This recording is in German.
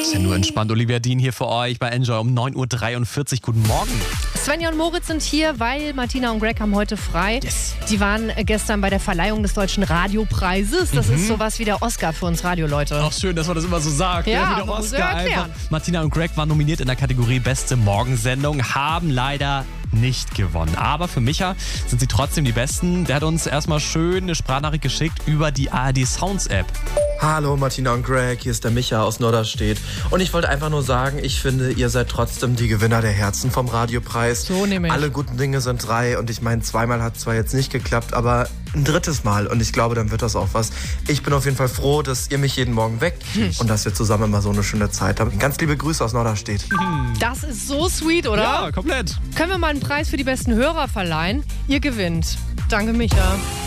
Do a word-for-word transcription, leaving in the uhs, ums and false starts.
Ist ja nur entspannt. Olivia Dean hier für euch bei Enjoy um neun Uhr dreiundvierzig. Guten Morgen. Svenja und Moritz sind hier, weil Martina und Greg haben heute frei. Yes. Die waren gestern bei der Verleihung des Deutschen Radiopreises. Das Mhm. ist sowas wie der Oscar für uns Radioleute. Auch schön, dass man das immer so sagt. Ja, Wie der man muss Oscar ja erklären. einfach. Martina und Greg waren nominiert in der Kategorie Beste Morgensendung, haben leider nicht gewonnen. Aber für Micha sind sie trotzdem die Besten. Der hat uns erstmal schön eine Sprachnachricht geschickt über die A R D Sounds App. Hallo Martina und Greg, hier ist der Micha aus Norderstedt. Und ich wollte einfach nur sagen, ich finde, ihr seid trotzdem die Gewinner der Herzen vom Radiopreis. So nämlich. Alle guten Dinge sind drei und ich meine, zweimal hat zwar jetzt nicht geklappt, aber ein drittes Mal und ich glaube, dann wird das auch was. Ich bin auf jeden Fall froh, dass ihr mich jeden Morgen weckt und dass wir zusammen immer so eine schöne Zeit haben. Ganz liebe Grüße aus Norderstedt. Das ist so sweet, oder? Ja, komplett. Können wir mal einen Preis für die besten Hörer verleihen? Ihr gewinnt. Danke, Micha.